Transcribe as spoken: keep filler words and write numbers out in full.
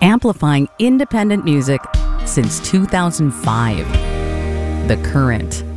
amplifying independent music since two thousand five. The Current.